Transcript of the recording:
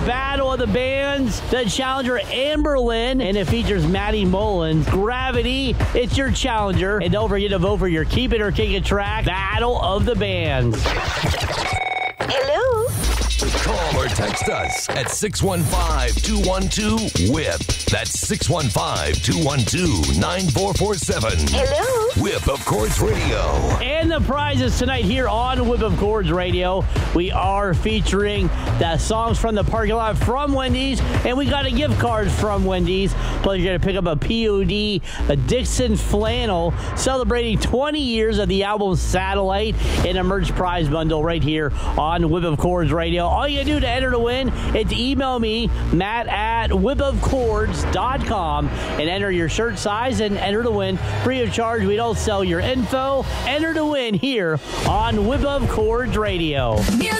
Battle of the Bands, the challenger Amberlynn, and it features Maddie Mullins. Gravity, it's your challenger. And don't forget to vote for your Keep It or Kick It track, Battle of the Bands. Hello? Call or text us at 615-212-WHIP. That's 615-212-9447. Hello? Whip of Chords Radio. And the prizes tonight here on Whip of Chords Radio. We are featuring the songs from the parking lot from Wendy's, and we got a gift card from Wendy's. Plus, you're going to pick up a POD, a Dixon flannel, celebrating 20 years of the album Satellite, and a merch prize bundle right here on Whip of Chords Radio. All you got to do to enter to win is to email me, Matt at whipofchords.com, and enter your shirt size and enter to win free of charge. We don't sell your info. Enter to win here on Whip of Chords Radio. Music